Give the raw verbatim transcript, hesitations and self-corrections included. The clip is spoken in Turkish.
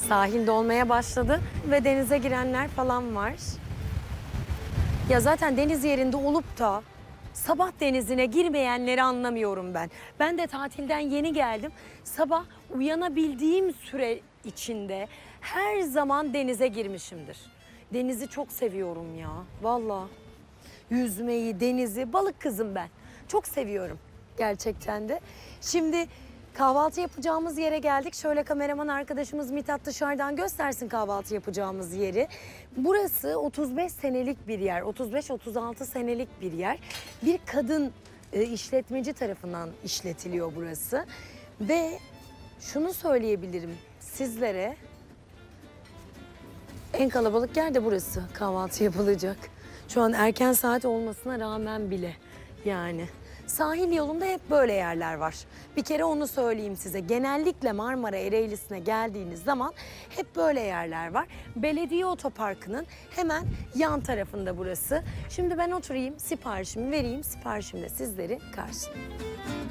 Sahilde olmaya başladı ve denize girenler falan var. Ya zaten deniz yerinde olup da sabah denizine girmeyenleri anlamıyorum ben. Ben de tatilden yeni geldim. Sabah uyanabildiğim süre içinde her zaman denize girmişimdir. Denizi çok seviyorum ya, vallahi. Yüzmeyi, denizi, balık kızım ben. Çok seviyorum gerçekten de. Şimdi kahvaltı yapacağımız yere geldik. Şöyle kameraman arkadaşımız Mithat dışarıdan göstersin kahvaltı yapacağımız yeri. Burası otuz beş senelik bir yer. otuz beş otuz altı senelik bir yer. Bir kadın e, işletmeci tarafından işletiliyor burası. Ve şunu söyleyebilirim sizlere. En kalabalık yer de burası kahvaltı yapılacak. Şu an erken saat olmasına rağmen bile yani. Sahil yolunda hep böyle yerler var. Bir kere onu söyleyeyim size. Genellikle Marmara Ereğlisi'ne geldiğiniz zaman hep böyle yerler var. Belediye otoparkının hemen yan tarafında burası. Şimdi ben oturayım, siparişimi vereyim, siparişimle sizleri karşılayayım.